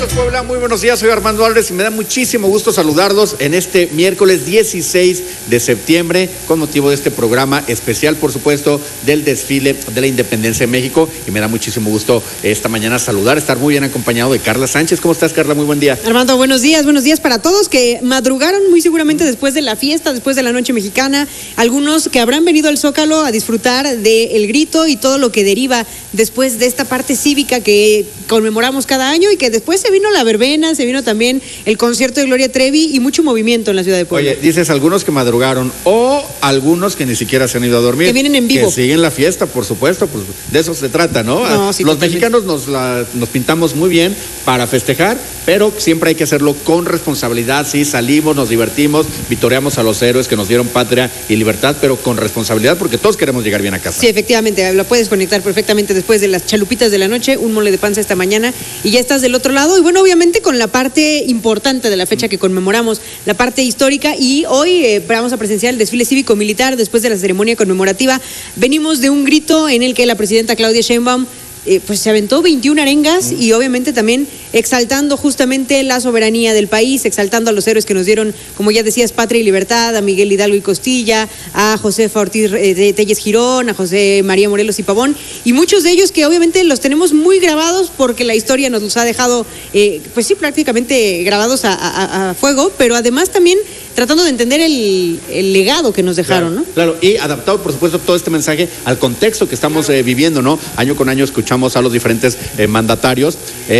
Puebla, muy buenos días, soy Armando Álvarez y me da muchísimo gusto saludarlos en este miércoles 16 de septiembre con motivo de este programa especial, por supuesto, del desfile de la Independencia de México, y me da muchísimo gusto esta mañana estar muy bien acompañado de Carla Sánchez. ¿Cómo estás, Carla? Muy buen día. Armando, buenos días para todos que madrugaron muy seguramente después de la fiesta, después de la noche mexicana, algunos que habrán venido al Zócalo a disfrutar del grito y todo lo que deriva después de esta parte cívica que conmemoramos cada año, y que después se vino la verbena, se vino también el concierto de Gloria Trevi y mucho movimiento en la ciudad de Puebla. Oye, dices algunos que madrugaron o algunos que ni siquiera se han ido a dormir. Que vienen en vivo. Que siguen la fiesta, por supuesto, pues de eso se trata, ¿no? Sí, los mexicanos nos pintamos muy bien para festejar, pero siempre hay que hacerlo con responsabilidad. Sí, salimos, nos divertimos, vitoreamos a los héroes que nos dieron patria y libertad, pero con responsabilidad porque todos queremos llegar bien a casa. Sí, efectivamente, lo puedes conectar perfectamente después de las chalupitas de la noche, un mole de panza esta mañana y ya estás del otro lado. Y bueno, obviamente con la parte importante de la fecha que conmemoramos, la parte histórica, y hoy vamos a presenciar el desfile cívico-militar después de la ceremonia conmemorativa. Venimos de un grito en el que la presidenta Claudia Sheinbaum pues se aventó 21 arengas y obviamente también exaltando justamente la soberanía del país, exaltando a los héroes que nos dieron, como ya decías, patria y libertad, a Miguel Hidalgo y Costilla, a Josefa Ortiz Telles Girón, a José María Morelos y Pavón, y muchos de ellos que obviamente los tenemos muy grabados porque la historia nos los ha dejado, pues sí, prácticamente grabados a fuego, pero además también tratando de entender el legado que nos dejaron, claro, ¿no? Claro, y adaptado, por supuesto, todo este mensaje al contexto que estamos viviendo, ¿no? Año con año escuchamos a los diferentes mandatarios,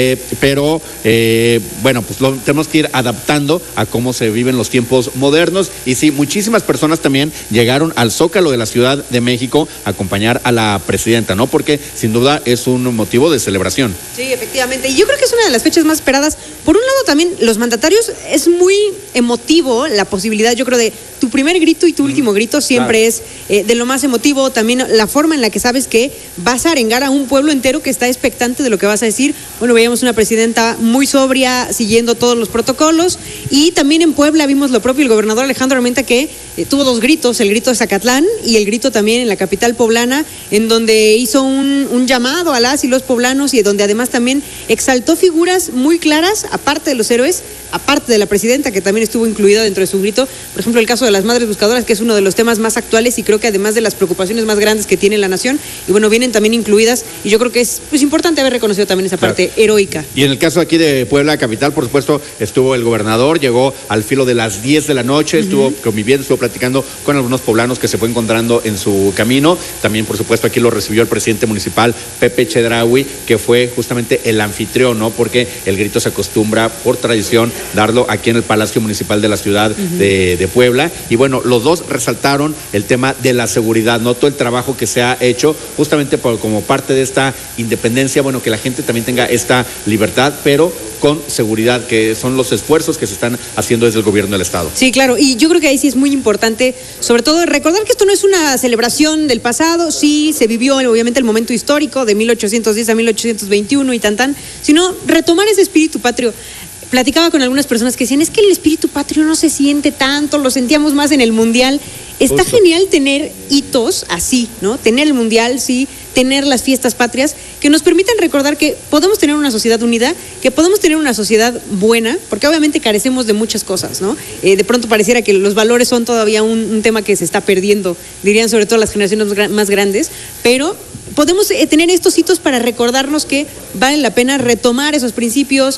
pero bueno, pues lo tenemos que ir adaptando a cómo se viven los tiempos modernos. Y sí, muchísimas personas también llegaron al Zócalo de la Ciudad de México a acompañar a la presidenta, ¿no? Porque sin duda es un motivo de celebración. Sí, efectivamente, y yo creo que es una de las fechas más esperadas. Por un lado también los mandatarios, es muy emotivo la posibilidad, yo creo, de tu primer grito y tu último grito siempre es de lo más emotivo. También la forma en la que sabes que vas a arengar a un pueblo entero que está expectante de lo que vas a decir. Bueno, veíamos una presidenta muy sobria, siguiendo todos los protocolos, y también en Puebla vimos lo propio, el gobernador Alejandro Armenta, que tuvo dos gritos, el grito de Zacatlán y el grito también en la capital poblana, en donde hizo un llamado a las y los poblanos, y donde además también exaltó figuras muy claras, aparte de los héroes, aparte de la presidenta, que también estuvo incluida dentro de su grito. Por ejemplo, el caso de las madres buscadoras, que es uno de los temas más actuales y creo que además de las preocupaciones más grandes que tiene la nación, y bueno, vienen también incluidas, y yo creo que es pues importante haber reconocido también esa parte heroica. Y en el caso aquí de Puebla capital, por supuesto, estuvo el gobernador, llegó al filo de las 10 de la noche, estuvo conviviendo, estuvo platicando con algunos poblanos que se fue encontrando en su camino. También, por supuesto, aquí lo recibió el presidente municipal, Pepe Chedraui, que fue justamente el anfitrión, ¿no? Porque el grito se acostumbra, por tradición, darlo aquí en el Palacio Municipal de la ciudad de Puebla. Y bueno, los dos resaltaron el tema de la seguridad, ¿no? Todo el trabajo que se ha hecho justamente como parte de esta independencia, bueno, que la gente también tenga esta libertad, pero con seguridad, que son los esfuerzos que se están haciendo desde el gobierno del Estado. Sí, claro, y yo creo que ahí sí es muy importante, sobre todo, recordar que esto no es una celebración del pasado. Sí, se vivió obviamente el momento histórico de 1810 a 1821 y tan, sino retomar ese espíritu patrio. Platicaba con algunas personas que decían, es que el espíritu patrio no se siente tanto, lo sentíamos más en el Mundial. Está genial tener hitos así, ¿no? Tener el Mundial, sí, tener las fiestas patrias, que nos permitan recordar que podemos tener una sociedad unida, que podemos tener una sociedad buena, porque obviamente carecemos de muchas cosas, ¿no? De pronto pareciera que los valores son todavía un tema que se está perdiendo, dirían sobre todo las generaciones más grandes, pero podemos tener estos hitos para recordarnos que vale la pena retomar esos principios,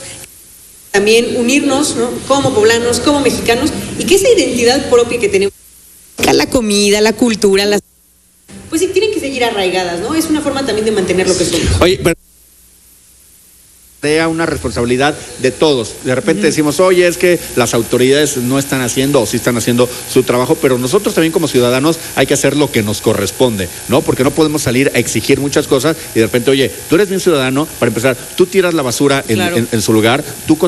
también unirnos, ¿no? Como poblanos, como mexicanos, y que esa identidad propia que tenemos, la comida, la cultura, pues sí, tienen que seguir arraigadas, ¿no? Es una forma también de mantener lo que somos. Oye, pero una responsabilidad de todos. De repente decimos, oye, es que las autoridades no están haciendo o sí están haciendo su trabajo, pero nosotros también como ciudadanos hay que hacer lo que nos corresponde, ¿no? Porque no podemos salir a exigir muchas cosas y de repente, oye, tú eres bien ciudadano, para empezar, tú tiras la basura en su lugar, tú